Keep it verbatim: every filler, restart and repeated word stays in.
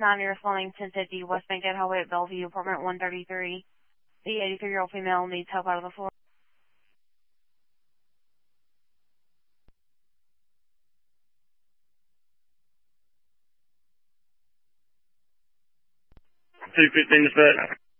nine, you're responding ten fifty West Bankhead Highway at Bellevue, apartment one thirty-three. The eighty-three-year-old female needs help out of the floor. two fifteen to set.